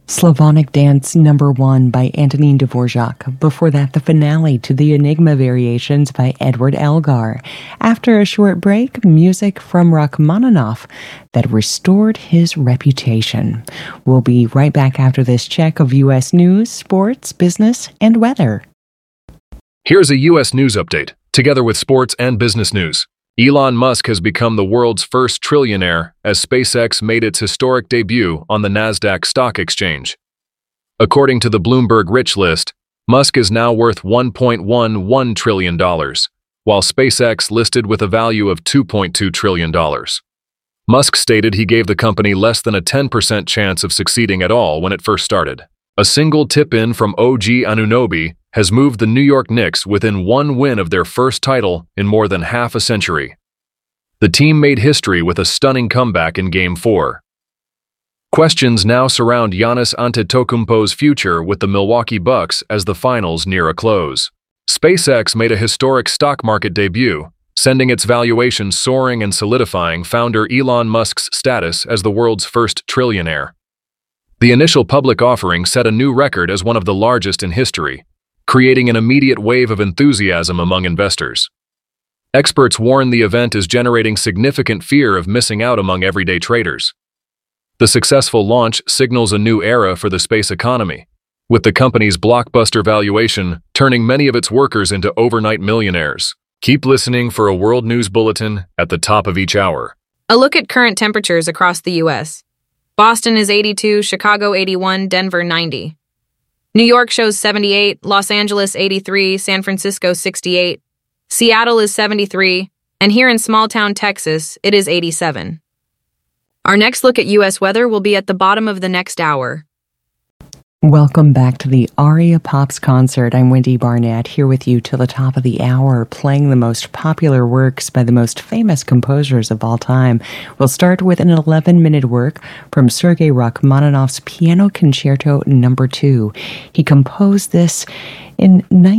Slavonic Dance Number 1 by Antonin Dvorak. Before that, the finale to the Enigma Variations by Edward Elgar. After a short break, music from Rachmaninoff that restored his reputation. We'll be right back after this check of U.S. news, sports, business, and weather. Here's a U.S. news update, together with sports and business news. Elon Musk has become the world's first trillionaire as SpaceX made its historic debut on the Nasdaq Stock Exchange. According to the Bloomberg Rich List, Musk is now worth $1.11 trillion, while SpaceX listed with a value of $2.2 trillion. Musk stated he gave the company less than a 10% chance of succeeding at all when it first started. A single tip-in from OG Anunoby has moved the New York Knicks within one win of their first title in more than half a century. The team made history with a stunning comeback in Game 4. Questions now surround Giannis Antetokounmpo's future with the Milwaukee Bucks as the finals near a close. SpaceX made a historic stock market debut, sending its valuation soaring and solidifying founder Elon Musk's status as the world's first trillionaire. The initial public offering set a new record as one of the largest in history, creating an immediate wave of enthusiasm among investors. Experts warn the event is generating significant fear of missing out among everyday traders. The successful launch signals a new era for the space economy, with the company's blockbuster valuation turning many of its workers into overnight millionaires. Keep listening for a World News Bulletin at the top of each hour. A look at current temperatures across the U.S. Boston is 82, Chicago 81, Denver 90. New York shows 78, Los Angeles 83, San Francisco 68, Seattle is 73, and here in small-town Texas, it is 87. Our next look at U.S. weather will be at the bottom of the next hour. Welcome back to the Aria Pops concert. I'm Wendy Barnett, here with you till the top of the hour, playing the most popular works by the most famous composers of all time. We'll start with an 11-minute work from Sergei Rachmaninoff's Piano Concerto No. 2. He composed this in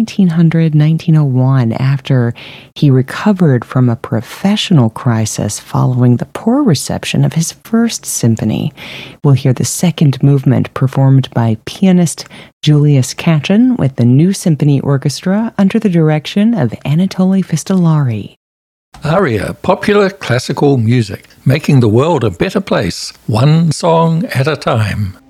1901 after he recovered from a professional crisis following the poor reception of his first symphony. We'll hear the second movement performed by pianist Julius Katchen with the New Symphony Orchestra under the direction of Anatoly Fistolari. Aria, popular classical music, making the world a better place, one song at a time.